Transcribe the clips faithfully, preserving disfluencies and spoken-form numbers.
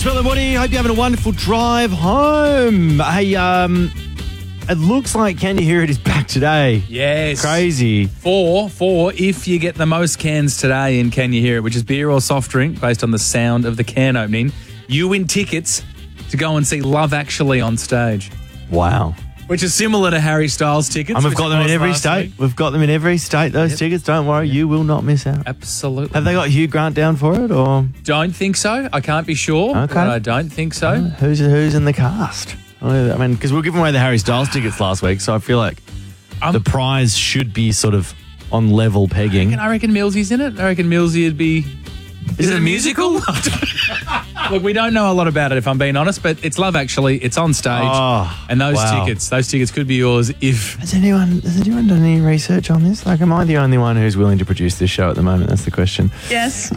It's Will and Woody. Hope you're having a wonderful drive home. Hey, um, it looks like Can You Hear It is back today. Yes. Crazy. Four, four, if you get the most cans today in Can You Hear It, which is beer or soft drink based on the sound of the can opening, you win tickets to go and see Love Actually on stage, Wow. which is similar to Harry Styles tickets. And we've which got it them in was every last state. week. We've got them in every state, those Yep. tickets. Don't worry, you will not miss out. Absolutely. Have they got Hugh Grant down for it, or Don't think so. I can't be sure, Okay. but I don't think so. who's who's in the cast? I mean, because we were giving away the Harry Styles tickets last week, so I feel like Um, the prize should be sort of on level pegging. And I reckon Millsy's in it. I reckon Millsy would be... Is, it a musical? Look, we don't know a lot about it, if I'm being honest, but it's Love Actually. It's on stage. Oh, and those wow. tickets, those tickets could be yours if... Has anyone has anyone done any research on this? Like, am I the only one who's willing to produce this show at the moment? That's the question. Yes.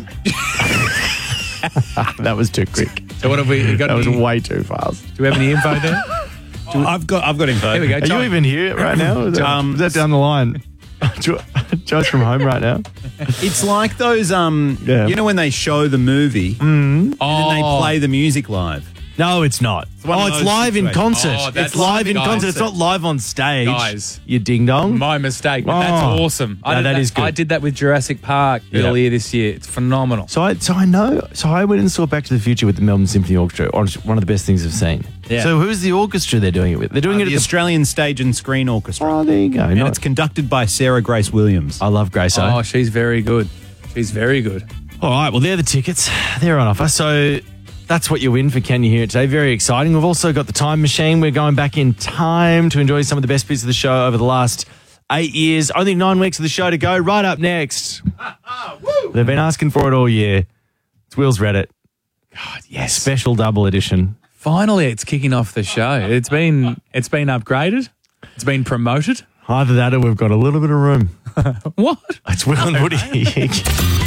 That was too quick. So what have we got? That was any, way too fast. do we have any info there? I've got I've got info. Here we go. Are John. you even here right now? Is that, Um, is that down the line? Jo- Joe's from home right now. It's like those um Yeah. you know when they show the movie and then they Oh. play the music live. No, it's not. one Oh, of it's those live in situations. concert. Oh, that's it's live in guys. concert. It's not live on stage. Guys. You ding dong. My mistake, but that's Oh. awesome. I No, did that that, is good. I did that with Jurassic Park Yeah. earlier this year. It's phenomenal. So I, so I know. So I went and saw Back to the Future with the Melbourne Symphony Orchestra. One of the best things I've seen. Yeah. So who's the orchestra they're doing it with? They're doing Uh, it the at the. Australian Stage and Screen Orchestra. Oh, there you go. and Not- it's conducted by Sarah Grace Williams. I love Grace. Oh, she's very good. She's very good. All right, well, they're the tickets. They're on offer. So that's what you win for Can You Hear It today. Very exciting. We've also got the time machine. We're going back in time to enjoy some of the best bits of the show over the last eight years. Only nine weeks of the show to go. Right up next. They've been asking for it all year. It's Will's Reddit. God, yes. Special double edition. Finally, it's kicking off the show. It's been it's been upgraded. It's been promoted. Either that or we've got a little bit of room. What? It's Will and Woody.